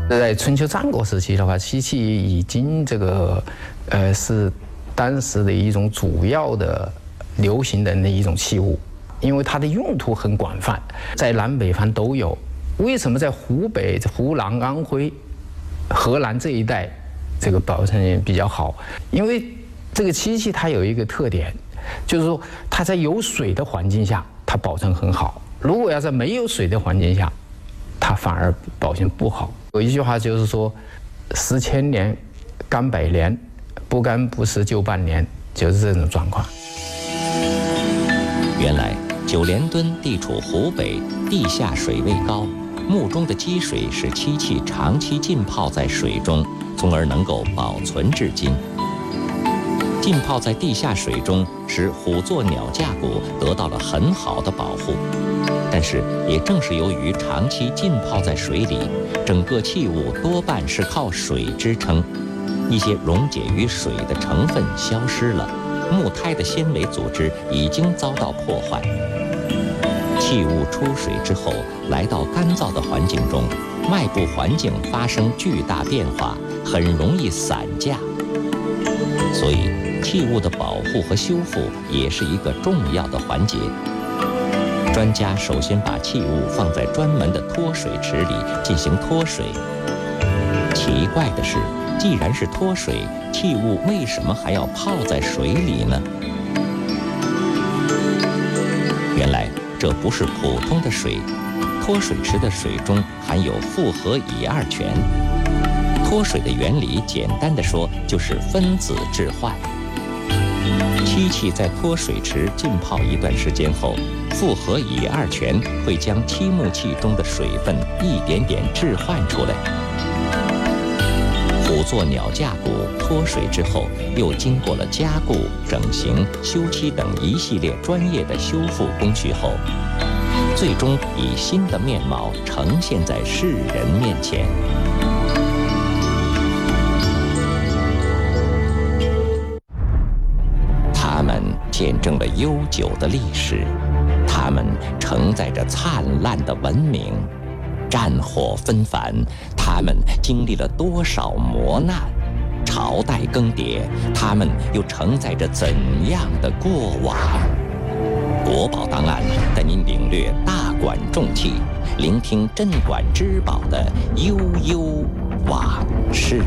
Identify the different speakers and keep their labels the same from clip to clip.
Speaker 1: 在春秋战国时期的话，漆器已经是当时的一种主要的流行的一种器物，因为它的用途很广泛，在南北方都有。为什么在湖北、湖南、安徽、河南这一带保存比较好？因为这个漆器它有一个特点，就是说它在有水的环境下它保存很好，如果要在没有水的环境下，它反而保存不好。有一句话就是说，10千年干百年，不干不湿就半年，就是这种状况。
Speaker 2: 原来九连墩地处湖北，地下水位高，墓中的积水使漆器长期浸泡在水中，从而能够保存至今。浸泡在地下水中，使虎座鸟架骨得到了很好的保护。但是也正是由于长期浸泡在水里，整个器物多半是靠水支撑，一些溶解于水的成分消失了，木胎的纤维组织已经遭到破坏。器物出水之后，来到干燥的环境中，外部环境发生巨大变化，很容易散架。所以器物的保护和修复也是一个重要的环节。专家首先把器物放在专门的脱水池里进行脱水。奇怪的是，既然是脱水，器物为什么还要泡在水里呢？原来这不是普通的水，脱水池的水中含有复合乙二醛。脱水的原理简单的说，就是分子置换。漆器在脱水池浸泡一段时间后，复合乙二醛会将漆木器中的水分一点点置换出来。虎座鸟架骨脱水之后，又经过了加固、整形、修漆等一系列专业的修复工序后，最终以新的面貌呈现在世人面前。它们见证了悠久的历史，它们承载着灿烂的文明。战火纷繁，他们经历了多少磨难；朝代更迭，他们又承载着怎样的过往？国宝档案带您领略大馆重器，聆听镇馆之宝的悠悠往事。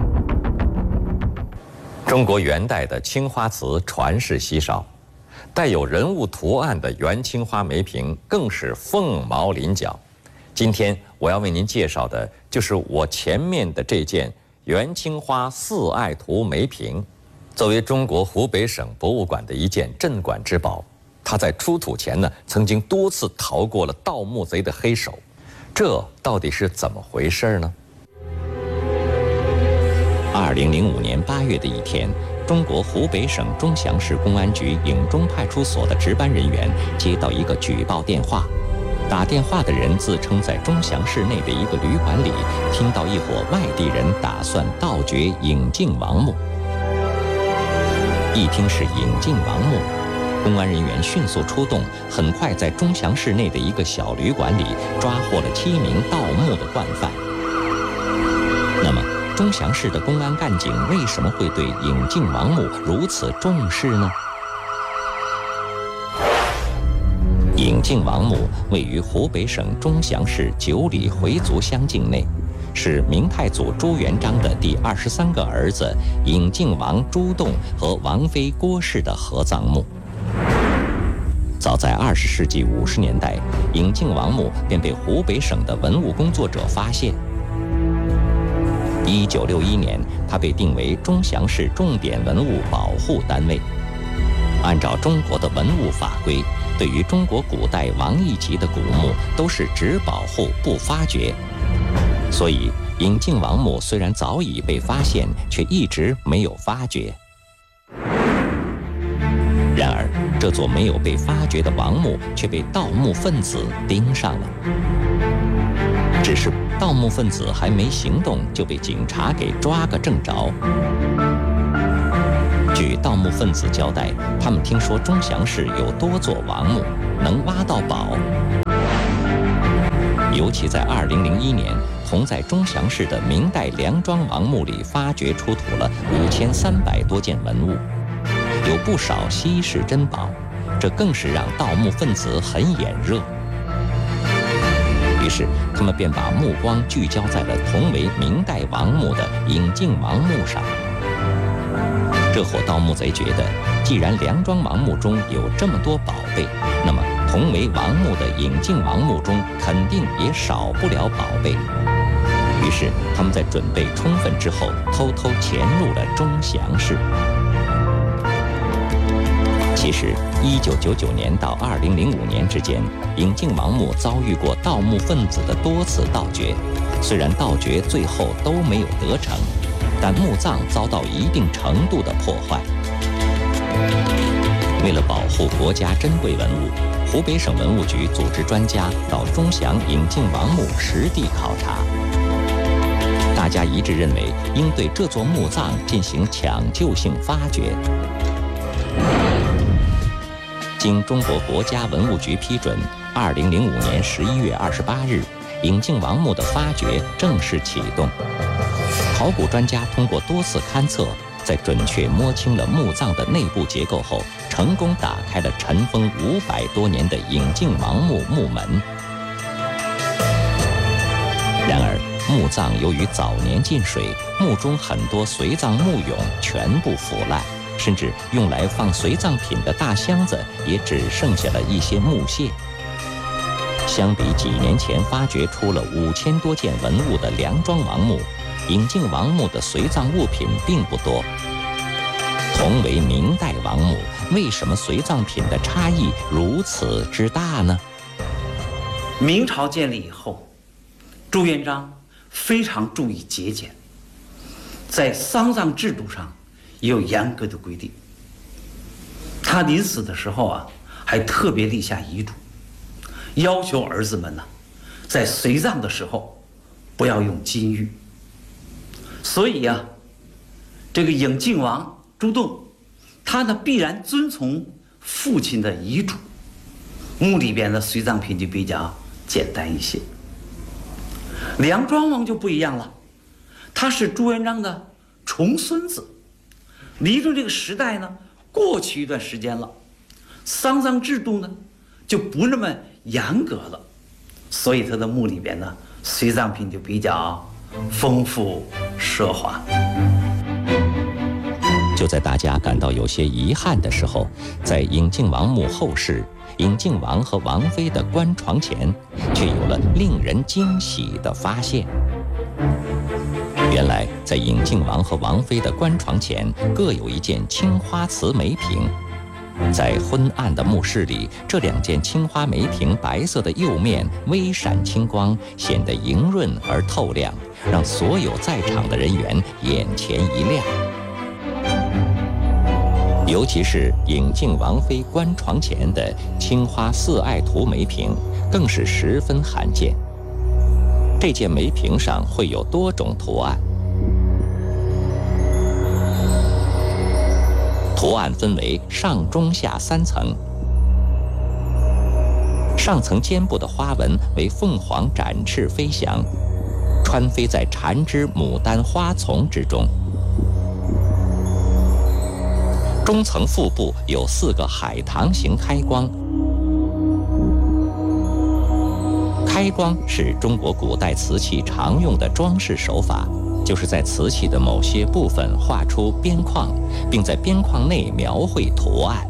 Speaker 2: 中国元代的青花瓷传世稀少，带有人物图案的元青花梅瓶更是凤毛麟角。今天我要为您介绍的就是我前面的这件元青花四爱图梅瓶。作为中国湖北省博物馆的一件镇馆之宝，它在出土前呢，曾经多次逃过了盗墓贼的黑手。这到底是怎么回事呢？2005年8月的一天，中国湖北省钟祥市公安局颍中派出所的值班人员接到一个举报电话。打电话的人自称在钟祥市内的一个旅馆里听到一伙外地人打算盗掘颍靖王墓。一听是颍靖王墓，公安人员迅速出动，很快在钟祥市内的一个小旅馆里抓获了7名盗墓的惯犯。那么钟祥市的公安干警为什么会对颍靖王墓如此重视呢？颍靖王墓位于湖北省钟祥市9里回族乡境内，是明太祖朱元璋的第23个儿子颍靖王朱栋和王妃郭氏的合葬墓。早在20世纪50年代，颍靖王墓便被湖北省的文物工作者发现。1961年，它被定为钟祥市重点文物保护单位。按照中国的文物法规，对于中国古代王邑级的古墓都是只保护不发掘，所以颍靖王墓虽然早已被发现，却一直没有发掘。然而，这座没有被发掘的王墓却被盗墓分子盯上了。只是盗墓分子还没行动，就被警察给抓个正着。据盗墓分子交代，他们听说钟祥市有多座王墓，能挖到宝。 尤其在2001年，同在钟祥市的明代梁庄王墓里发掘出土了5300多件文物，有不少稀世珍宝，这更是让盗墓分子很眼热。于是，他们便把目光聚焦在了同为明代王墓的永靖王墓上。这伙盗墓贼觉得，既然梁庄王墓中有这么多宝贝，那么同为王墓的永靖王墓中肯定也少不了宝贝。于是，他们在准备充分之后，偷偷潜入了钟祥市。其实，1999年到2005年之间，永靖王墓遭遇过盗墓分子的多次盗掘。虽然盗掘最后都没有得逞，但墓葬遭到一定程度的破坏。为了保护国家珍贵文物，湖北省文物局组织专家到钟祥永靖王墓实地考察。大家一致认为，应对这座墓葬进行抢救性发掘。经中国国家文物局批准，2005年11月28日，永靖王墓的发掘正式启动。考古专家通过多次勘测，在准确摸清了墓葬的内部结构后，成功打开了尘封500多年的永靖王墓墓门。然而，墓葬由于早年进水，墓中很多随葬墓俑全部腐烂。甚至用来放随葬品的大箱子也只剩下了一些木屑。相比几年前发掘出了5000多件文物的梁庄王墓，永靖王墓的随葬物品并不多。同为明代王墓，为什么随葬品的差异如此之大呢？
Speaker 3: 明朝建立以后，朱元璋非常注意节俭，在丧葬制度上也有严格的规定。他临死的时候啊，还特别立下遗嘱，要求儿子们呢，在随葬的时候不要用金玉。所以啊，这个永靖王朱栋，他呢必然遵从父亲的遗嘱，墓里边的随葬品就比较简单一些。梁庄王就不一样了，他是朱元璋的重孙子。离着这个时代呢，过去一段时间了，丧葬制度呢就不那么严格了，所以他的墓里边呢，随葬品就比较丰富奢华。
Speaker 2: 就在大家感到有些遗憾的时候，在永靖王墓后室，永靖王和王妃的棺床前，却有了令人惊喜的发现。原来，在永靖王和王妃的棺床前各有一件青花瓷梅瓶，在昏暗的墓室里，这2件青花梅瓶白色的釉面微闪青光，显得莹润而透亮，让所有在场的人员眼前一亮。尤其是永靖王妃棺床前的青花四爱图梅瓶，更是十分罕见。这件梅瓶上会有多种图案，图案分为上中下3层。上层肩部的花纹为凤凰展翅飞翔，穿飞在缠枝牡丹花丛之中。中层腹部有4个海棠形开光，开光是中国古代瓷器常用的装饰手法，就是在瓷器的某些部分画出边框，并在边框内描绘图案。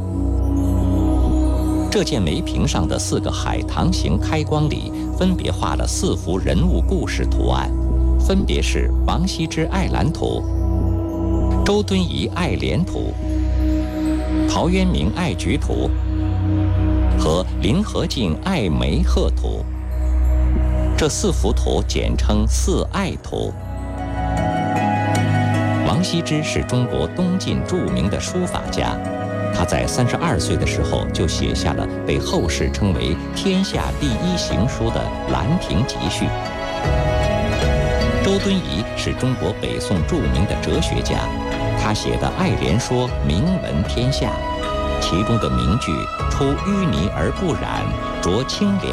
Speaker 2: 这件梅瓶上的4个海棠形开光里，分别画了4幅人物故事图案，分别是王羲之爱兰图、周敦颐爱莲图、陶渊明爱菊图和林和靖爱梅鹤图。这4幅图简称4爱图。王羲之是中国东晋著名的书法家，他在32岁的时候就写下了被后世称为天下第一行书的《兰亭集序》。周敦颐是中国北宋著名的哲学家，他写的《爱莲说》名闻天下，其中的名句“出淤泥而不染，濯清涟